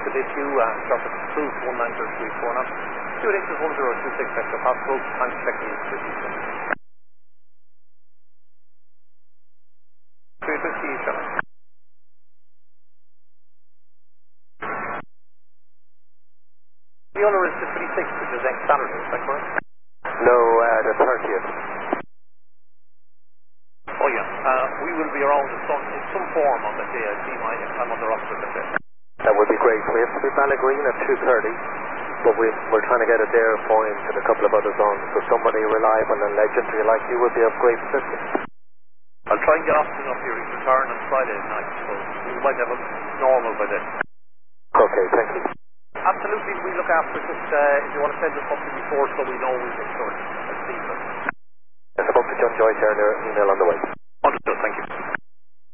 to bid you, traffic approved 19034 knots. 2 inches 1026 extra possible, time to check the position. 350 shall I? The owner is the 26th, which is next Saturday, is that correct? No, the 30th. Oh yeah, we will be around in some form on that day. I see I'm on the roster that day. That would be great. We have to be Ballaghreen at 2:30, but we're trying to get it there for him and a couple of others on. So somebody reliable and legendary like you would be of great assistance. I'll try and get Austin up here. He's returning on Friday night, so we might have a normal by then. Okay, thank you. Absolutely, we look after it. Just if you want to send us something before so we know we'll make sure it's received. I spoke to John Joyce earlier, email on the way. Understood, thank you.